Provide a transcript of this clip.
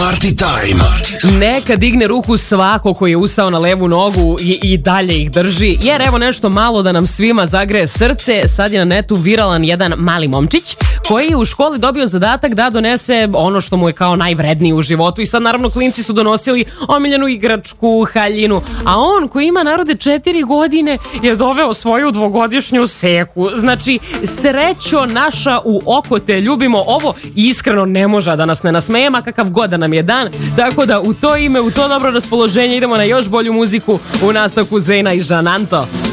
Party time. Neka digne ruku svako koji je ustao na levu nogu i dalje ih drži, jer evo nešto malo da nam svima zagreje srce. Sad je na netu viralan jedan mali momčić koji je u školi dobio zadatak da donese ono što mu je kao najvrednije u životu i sad naravno klinci su donosili omiljenu igračku, haljinu, a on koji ima narode 4 godine je doveo svoju 2-godišnju seku. Znači, srećo naša u oko te ljubimo, ovo iskreno ne može da nas ne nasmeje, ma kakav god da nam je dan, tako da u to ime, u to dobro raspoloženje idemo na još bolju muziku u nastavku Zena i Žananto.